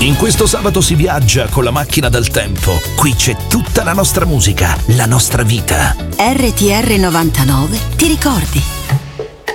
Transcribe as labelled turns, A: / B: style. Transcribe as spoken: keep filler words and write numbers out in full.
A: In questo sabato si viaggia con la macchina del tempo. Qui c'è tutta la nostra musica, la nostra vita.
B: R T R novantanove ti ricordi?